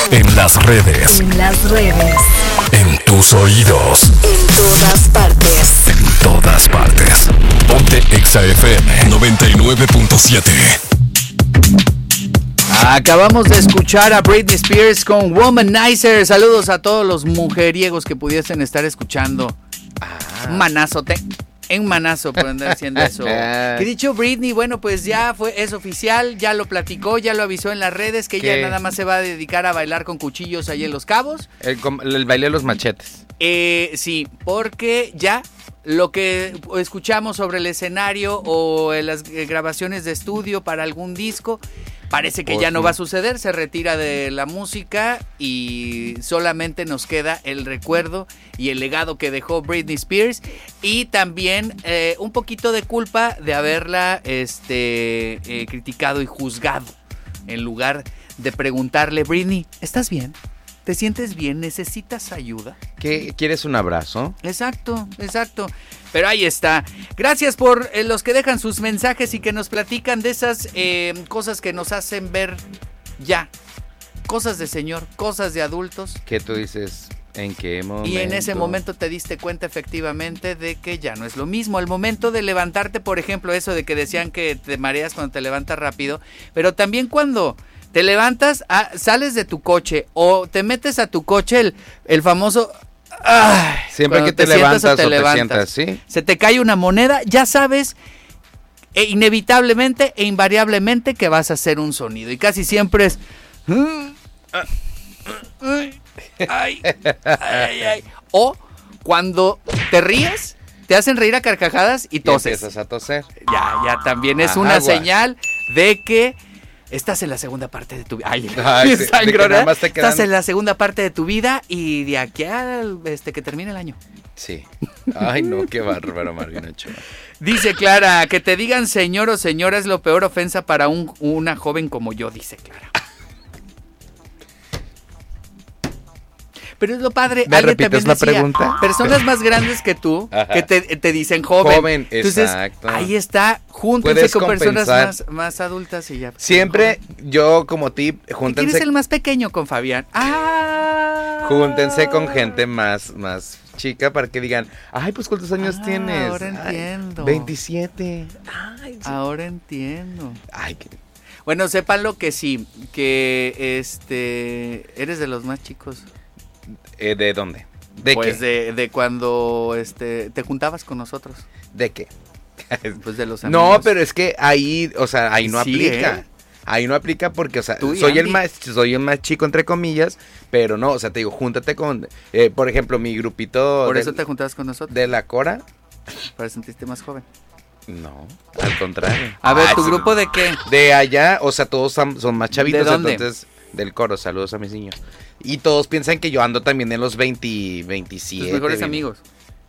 En las redes. En las redes. En tus oídos. En todas partes. En todas partes. Ponte Exa FM 99.7. Acabamos de escuchar a Britney Spears con Womanizer. Saludos a todos los mujeriegos que pudiesen estar escuchando. Manazote. En manazo por andar haciendo eso. Que dicho Britney, bueno, pues ya es oficial, ya lo platicó, ya lo avisó en las redes que ella nada más se va a dedicar a bailar con cuchillos ahí en Los Cabos. El baile de los machetes. Sí, porque ya lo que escuchamos sobre el escenario o las grabaciones de estudio para algún disco, parece que ya no va a suceder, se retira de la música y solamente nos queda el recuerdo y el legado que dejó Britney Spears y también un poquito de culpa de haberla criticado y juzgado en lugar de preguntarle, Britney, ¿estás bien? ¿Te sientes bien? ¿Necesitas ayuda? ¿Qué? ¿Quieres un abrazo? Exacto. Pero ahí está. Gracias por los que dejan sus mensajes y que nos platican de esas cosas que nos hacen ver ya. Cosas de señor, cosas de adultos. ¿Qué tú dices? ¿En qué momento? Y en ese momento te diste cuenta efectivamente de que ya no es lo mismo. Al momento de levantarte, por ejemplo, eso de que decían que te mareas cuando te levantas rápido, pero también cuando te levantas, sales de tu coche o te metes a tu coche, el famoso... Siempre que te levantas o te sientas, ¿sí? Se te cae una moneda, ya sabes inevitablemente e invariablemente que vas a hacer un sonido. Y casi siempre es... O cuando te ríes, te hacen reír a carcajadas y toses. Y empiezas a toser. Ya también es una señal de que... Estás en la segunda parte de tu vida. Estás en la segunda parte de tu vida y de aquí al que termine el año. Sí. Ay, no, qué bárbaro, Marvin Ochoa. Dice Clara, que te digan señor o señora es la peor ofensa para una joven como yo, dice Clara. Pero es lo padre. ¿Me repites la pregunta? Personas más grandes que tú, que te dicen joven. Entonces, exacto. Ahí está, júntense con personas más adultas y ya. Siempre, yo como tip, júntense. ¿Quién es el más pequeño con Fabián? Júntense con gente más chica para que digan, ay, pues ¿cuántos años tienes? Ahora entiendo. 27. Ay, sí. Ahora entiendo. Ay, Bueno, sépanlo que sí, que eres de los más chicos. ¿De dónde? ¿De pues qué? De cuando te juntabas con nosotros. ¿De qué? Pues de los amigos. No, pero es que ahí, o sea, ahí no aplica. Ahí no aplica porque, o sea, soy el más chico, entre comillas, pero no, o sea, te digo, júntate con, por ejemplo, mi grupito. ¿Por eso te juntabas con nosotros? ¿De la Cora? Para sentirte más joven. No, al contrario. A ver, ¿tu grupo de qué? De allá, o sea, todos son más chavitos. ¿De dónde? Entonces, del coro, saludos a mis niños. Y todos piensan que yo ando también en los 27. Tus mejores amigos.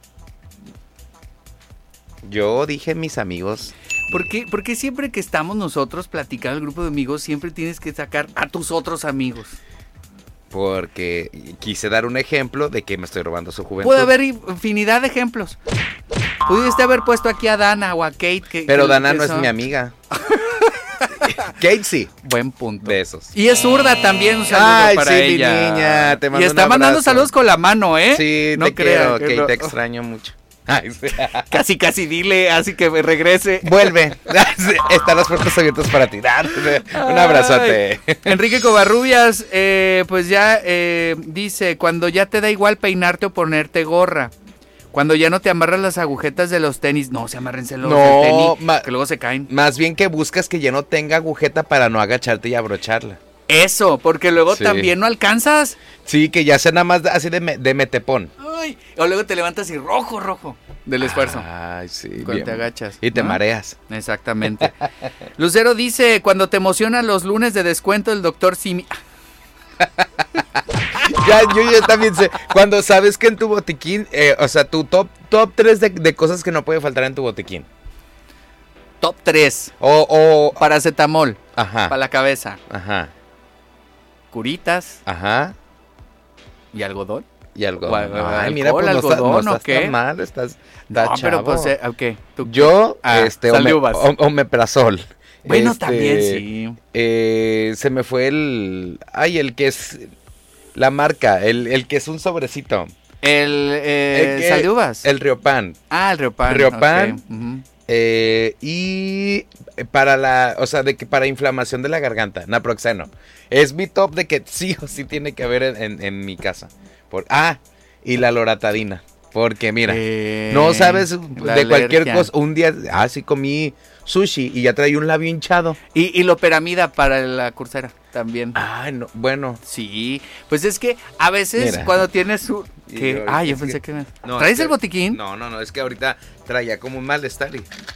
Yo dije mis amigos. ¿Por qué siempre que estamos nosotros platicando el grupo de amigos, siempre tienes que sacar a tus otros amigos? Porque quise dar un ejemplo de que me estoy robando su juventud. Puede haber infinidad de ejemplos. Pudiste haber puesto aquí a Dana o a Kate. Pero Dana no es mi amiga. Kate sí. Buen punto. Besos. Y es zurda también, un saludo para ella. Mi niña, te mando y está mandando saludos con la mano, ¿eh? Sí, no te quiero, Kate, te extraño mucho. Ay, casi dile, así que me regrese. Vuelve. Están las puertas abiertas para ti. Un abrazote. Enrique Covarrubias, pues ya dice, cuando ya te da igual peinarte o ponerte gorra. Cuando ya no te amarras las agujetas de los tenis. No, se amárrense los del tenis, que luego se caen. Más bien que buscas que ya no tenga agujeta para no agacharte y abrocharla. Eso, porque luego también no alcanzas. Sí, que ya sea nada más así de metepón. Ay, o luego te levantas y rojo del esfuerzo. Ay, sí. Cuando bien. te agachas. Y te mareas. Exactamente. Lucero dice, cuando te emocionan los lunes de descuento del Dr. Simi. Yo también sé, cuando sabes que en tu botiquín, o sea, tu top 3 de cosas que no puede faltar en tu botiquín. Top 3. O paracetamol. Ajá. Para la cabeza. Ajá. Curitas. Ajá. ¿Y algodón? Y algodón. Ay, mira, pues no estás tan mal, estás chavo. Pero pues, ¿qué? Yo, omeprazol. Bueno, también sí. Se me fue el que es La marca, el que es un sobrecito. El sal de uvas. El Riopan. Ah, el Riopan. Riopan. Okay. Uh-huh. Y para inflamación de la garganta, naproxeno. Es mi top de que sí o sí tiene que haber en mi casa. Y la loratadina. Porque mira, no sabes de cualquier cosa. Un día, sí comí sushi y ya traí un labio hinchado. Y loperamida para la cursera también. No, bueno. Sí, pues es que a veces cuando tienes un... ¿Qué? Yo pensé que... No, ¿traes el botiquín? No, es que ahorita traía como un malestar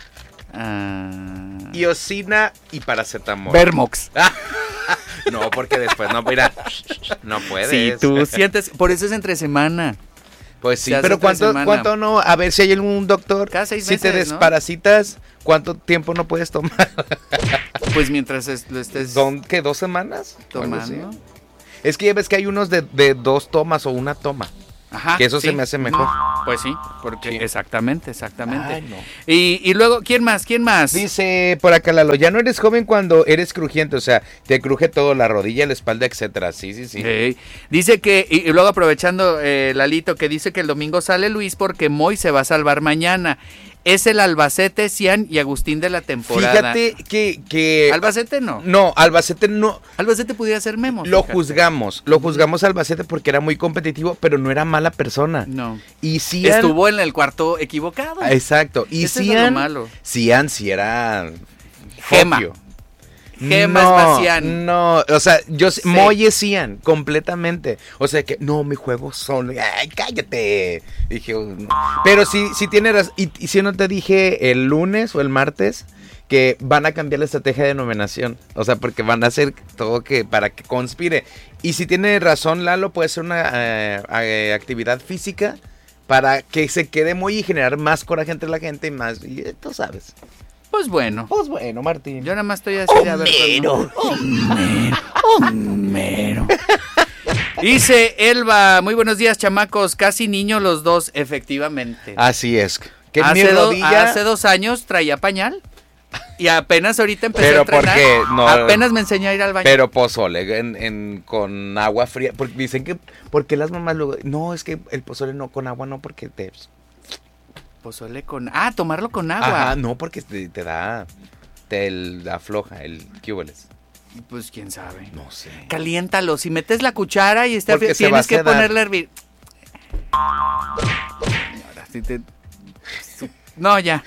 Iosina y paracetamol. Vermox. No, porque después no, mira, no puedes. Sí, tú sientes, por eso es entre semana. Pues sí, pero ¿cuánto no? A ver si hay algún doctor. Cada 6 meses, si te desparasitas, ¿no? ¿Cuánto tiempo no puedes tomar? Pues mientras lo estés... ¿Son qué, 2 semanas? Tomando. Es que ya ves que hay unos de 2 tomas o una toma. Ajá, que eso se me hace mejor. Pues sí, porque exactamente. Ay, no. Y luego, ¿quién más? Dice por acá Lalo, ya no eres joven cuando eres crujiente, o sea, te cruje todo, la rodilla, la espalda, etcétera. Sí. Dice que, y luego aprovechando Lalito, que dice que el domingo sale Luis porque Moy se va a salvar mañana. Es el Albacete, Cian y Agustín de la temporada. Fíjate que... ¿Albacete no? No, Albacete no. Albacete pudiera ser Memo. Lo juzgamos a Albacete porque era muy competitivo, pero no era mala persona. No. Y Cian... Estuvo en el cuarto equivocado. Exacto. Y Cian... es lo malo. Cian sí era... Gema. Gema es más Cian. No, o sea, Moy es Cian, completamente. O sea que, no, mi juego son... ¡Ay, cállate! Dije, no. Pero sí tiene razón. Y si no te dije el lunes o el martes que van a cambiar la estrategia de nominación. O sea, porque van a hacer todo para que conspire. Y si tiene razón Lalo, puede ser una actividad física para que se quede muy y generar más coraje entre la gente y más... Y tú sabes. Pues bueno, Martín. Yo nada más estoy así de a ver. Homero. Dice Elba, muy buenos días, chamacos. Casi niños los dos, efectivamente. Así es. Hace 2 años traía pañal. Y apenas ahorita empecé a entrenar. Apenas me enseñé a ir al baño. Pero pozole con agua fría. Porque dicen que, porque las mamás luego, no, es que el pozole no con agua, no, porque te... Pozole tomarlo con agua. No, porque te da, te afloja el ¿qué-hueles? Pues quién sabe. No sé. Caliéntalo, si metes la cuchara y tienes que ponerle a hervir. Ahora sí No, ya.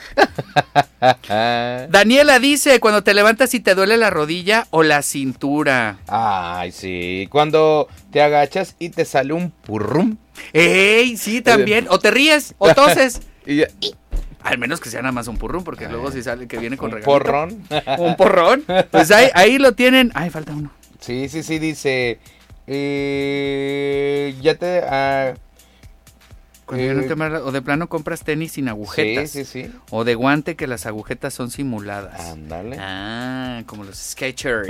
Daniela dice, cuando te levantas y te duele la rodilla o la cintura. Ay, sí, cuando te agachas y te sale un purrum. ¡Ey! Sí, también. O te ríes, o toses. Al menos que sea nada más un purrón, porque luego si sale que viene con regalito. ¿Porrón? ¿Un porrón? Pues ahí lo tienen. Ay, falta uno. Sí, dice... ya te... o de plano compras tenis sin agujetas. Sí. O de guante que las agujetas son simuladas. Ándale. Como los Skechers.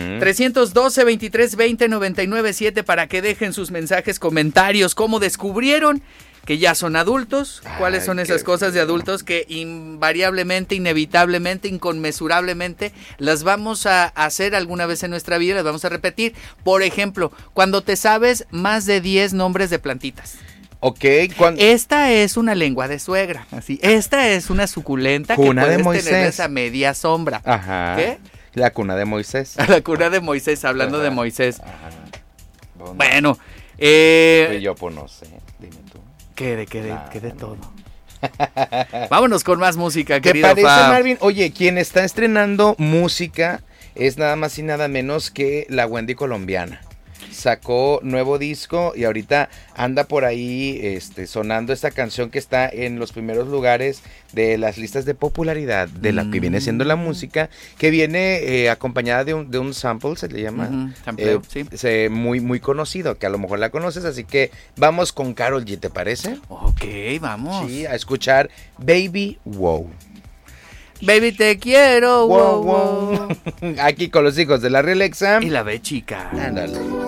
312-23-20-99-7 para que dejen sus mensajes, comentarios, cómo descubrieron que ya son adultos, cuáles son esas cosas de adultos que invariablemente, inevitablemente, inconmensurablemente las vamos a hacer alguna vez en nuestra vida, las vamos a repetir. Por ejemplo, cuando te sabes más de 10 nombres de plantitas. Ok. Esta es una lengua de suegra, así. Esta es una suculenta cuna que puedes de Moisés. tener esa media sombra. Ajá. ¿Qué? La cuna de Moisés. La cuna de Moisés, hablando de Moisés. Ajá. Bueno. Yo pues no sé, dime tú. Que de todo. Vámonos con más música, querido ¿Te parece, Fab? Marvin? Oye, quien está estrenando música es nada más y nada menos que la Wendy colombiana. Sacó nuevo disco y ahorita anda por ahí sonando esta canción que está en los primeros lugares de las listas de popularidad de la que viene siendo la música, que viene acompañada de un sample, se le llama, sampleo, sí. Muy, muy conocido, que a lo mejor la conoces, así que vamos con Karol G, ¿te parece? Ok, vamos. Sí, a escuchar Baby Wow. Baby, te quiero, wow, wow. Aquí con los hijos de la Real Exa y la B chica. Ándale.